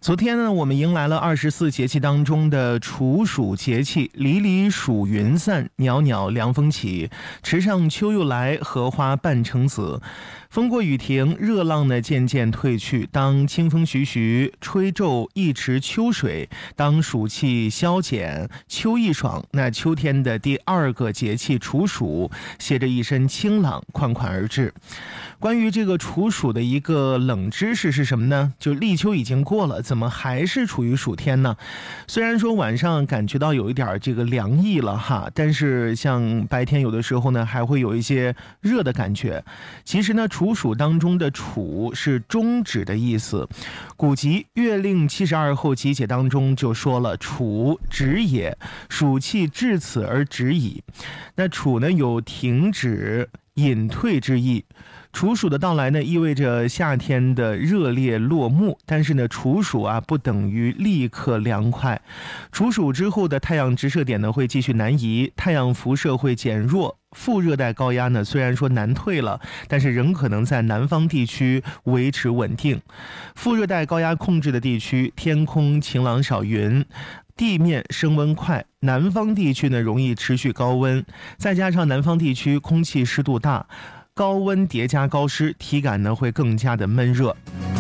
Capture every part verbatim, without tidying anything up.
昨天呢，我们迎来了二十四节气当中的处暑节气，离离暑云散，袅袅凉风起，池上秋又来，荷花半成紫。风过雨停，热浪呢渐渐退去，当清风徐徐吹皱一池秋水，当暑气消减，秋意爽，那秋天的第二个节气处暑携着一身清朗款款而至。关于这个处暑的一个冷知识是什么呢？就立秋已经过了，怎么还是处于暑天呢？虽然说晚上感觉到有一点这个凉意了哈，但是像白天有的时候呢还会有一些热的感觉。其实呢，处暑当中的处是终止的意思，古籍《月令七十二候集解》当中就说了，处止也，暑气至此而止矣。那处呢有停止隐退之意，处暑的到来呢，意味着夏天的热烈落幕，但是呢，处暑啊不等于立刻凉快。处暑之后的太阳直射点呢会继续南移，太阳辐射会减弱。副热带高压呢虽然说南退了，但是仍可能在南方地区维持稳定。副热带高压控制的地区，天空晴朗少云，地面升温快，南方地区呢容易持续高温，再加上南方地区空气湿度大，高温叠加高湿，体感呢会更加的闷热。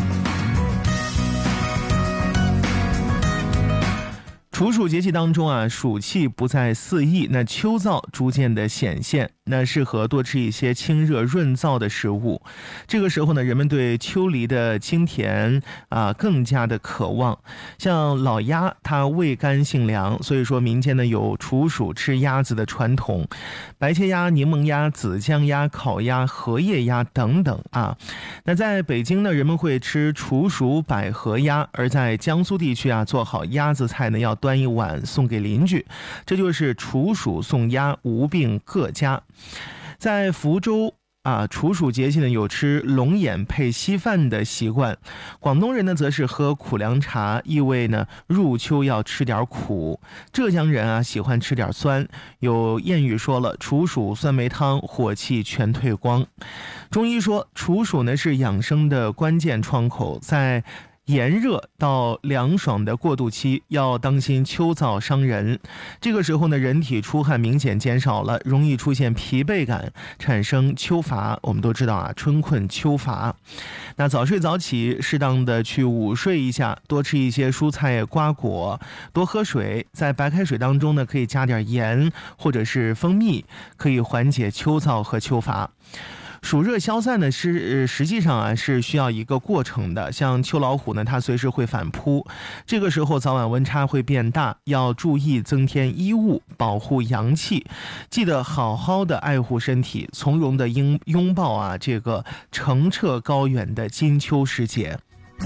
处暑节气当中啊，暑气不再肆意，那秋燥逐渐的显现，那适合多吃一些清热润燥的食物。这个时候呢，人们对秋梨的清甜啊更加的渴望。像老鸭，它味甘性凉，所以说民间呢有处暑吃鸭子的传统，白切鸭、柠檬鸭、紫姜鸭、烤鸭、荷叶鸭等等啊。那在北京呢，人们会吃处暑百合鸭，而在江苏地区啊，做好鸭子菜呢要端一碗送给邻居，这就是处暑送鸭，无病各家。在福州啊，处暑节气呢有吃龙眼配稀饭的习惯，广东人呢则是喝苦凉茶，意味呢入秋要吃点苦。浙江人啊喜欢吃点酸，有谚语说了，处暑酸梅汤，火气全退光。中医说，处暑呢是养生的关键窗口，在炎热到凉爽的过渡期，要当心秋燥伤人。这个时候呢，人体出汗明显减少了，容易出现疲惫感，产生秋乏。我们都知道啊，春困秋乏。那早睡早起，适当的去午睡一下，多吃一些蔬菜瓜果，多喝水，在白开水当中呢，可以加点盐或者是蜂蜜，可以缓解秋燥和秋乏。暑热消散呢是实际上啊是需要一个过程的，像秋老虎呢它随时会反扑，这个时候早晚温差会变大，要注意增添衣物，保护阳气，记得好好的爱护身体，从容的拥拥抱啊这个澄澈高远的金秋时节。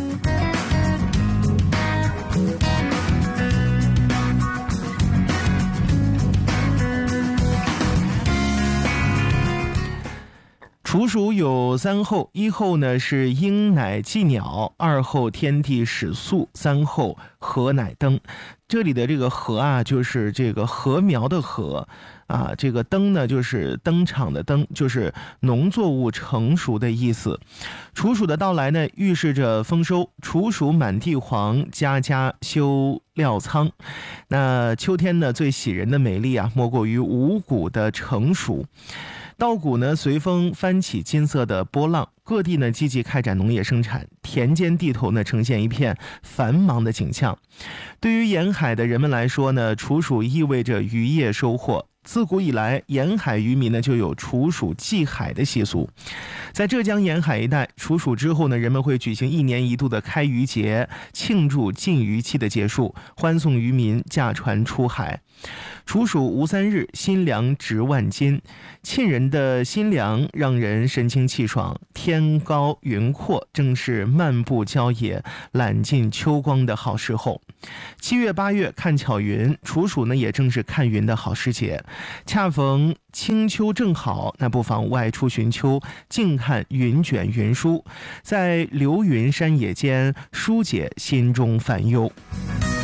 处暑有三候，一候呢是鹰乃祭鸟，二候天地始肃，三候禾乃登。这里的这个禾啊，就是这个禾苗的禾啊，这个登呢就是登场的登，就是农作物成熟的意思。处暑的到来呢，预示着丰收，处暑满地黄，家家修料仓。那秋天呢，最喜人的美丽啊，莫过于五谷的成熟。稻谷呢随风翻起金色的波浪，各地呢积极开展农业生产，田间地头呢呈现一片繁忙的景象。对于沿海的人们来说呢，处暑意味着渔业收获。自古以来，沿海渔民呢就有处暑祭海的习俗。在浙江沿海一带，处暑之后呢，人们会举行一年一度的开渔节，庆祝禁渔期的结束，欢送渔民驾船出海。处暑无三日，新粮值万斤。沁人的新粮让人神清气爽，天高云阔，正是漫步郊野、揽尽秋光的好时候。七月八月看巧云，处暑呢也正是看云的好时节，恰逢清秋正好，那不妨外出寻秋，静看云卷云舒，在流云山野间疏解心中烦忧。